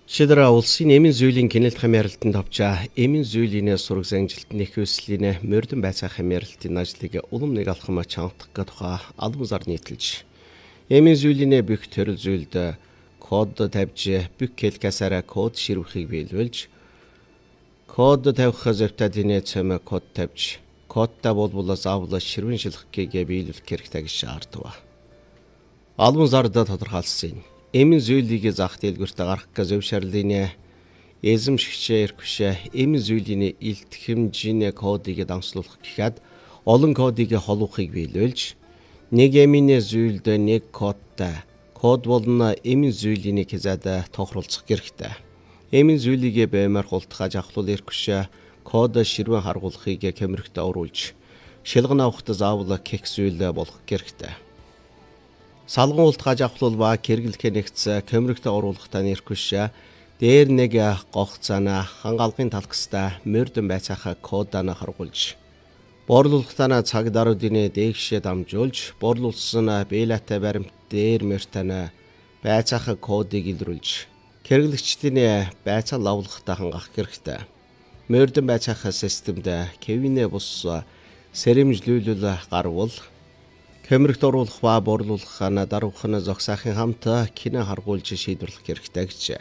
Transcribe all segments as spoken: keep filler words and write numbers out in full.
Шидра улсын эмийн зүйлийн генерал хамааралтанд товчаа эмийн зүйлийн сураг занжилтны хөслийн мордон байцаа хамааралтын ажлыг улам нэг алхам чангахдах тухай албан зар нийтэлж эмийн зүйлийн бүх төрөл зүйлд код тавьж бүх хэлкасаараа код ширвэхийг биелүүлж код тавих зөвтөдийн цэм код тавьж кодта болбол заавал ширвэн шилхэхийг биелүүлэх хэрэгтэй гэж шаардав. Албан зард тодорхойлсон эмийн зүйлийн зах дэлгүүрт гарах зөвшөөрлөний эзэмшигчээр хүшээ эмийн зүйлийн илт хэмжээний кодыг данслуулах гэхэд олон кодыг холбохыг биелүүлж нэг эмийн зүйлд нэг кодтай код болно эмийн зүйлийн хязаад тохируулах хэрэгтэй. Эмийн зүйлийн баймар хултгаж авахлуул ирэх код ширвэн харгуулахыг камерт оруулж шилгэн авахт заавал кек зүйл болох хэрэгтэй. Салган ултгаж авахлуул ба кэргэлхэ нэгц камерт оруулахтаа нэрхвш дээр нэг гогцаана хангалгын талхстай мордон байцаах кодана харгуулж борлуулалтаа цаг даруйдын дээгшээ дамжуулж борлуулсан бэлатай баримт дээр мөртана байцаах кодыг илрүүлж кэргэлэгчдийн байцаа лавлахтаа хангах хэрэгтэй. Мордон байцаах системд кевинэ бус сэрэмжлүүлэл гарвал камерт оруулах ба борлуулах даруух нь зогсоохын хамт кино харгуулж шийдвэрлэх хэрэгтэй гэжээ.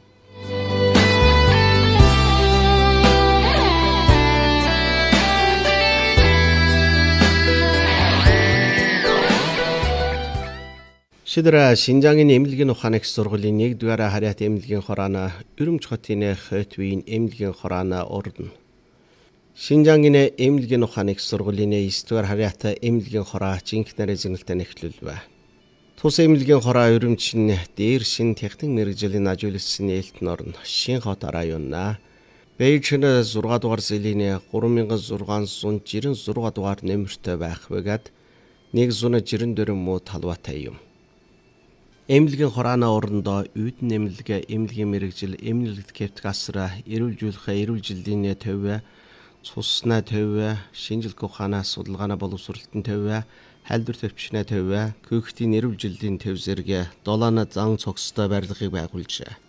Шидра Шинжаагийн эмнэлгийн ухааны их сургуулийн нэгдүгээр харьяат эмнэлгийн хороон Өрөмч хотын Хотвийн эмнэлгийн хороон орно. Шинжаагийн эмнэлгийн ухааны их сургуулийн девдүгээр харьяат эмнэлгийн хороо жинхэнэ зэнгэлтэй нэхлүүлвэ. Тус эмнэлгийн хороо Өрөмчийн дээр шин техник мэргэжлийн ажигласан нээлтэн орно. Шинхот районна Бэйжин зургаан дугаар зэлийн гурван мянган зургаан зуун жирэн зургаан дугаар нэмэртэй байх бөгөөд нэг зуун жирэн дөрвөн муу талбайтай юм. Эмнэлгийн хорооноо орондоо үйдэн эмнэлэг эмнэлгийн мэргэжил эмнэлэгт кептгасра эрүүлжүүлэх эрүүл жилийн төв цуснаа төв шинжилгээ ухаанаа судалгаанаа боловсролтын төв хайлбар төвчнээ төв көөхтийн эрүүл жилийн төв зэрэг долоон зан цогцтой барилгыг байгуулжээ.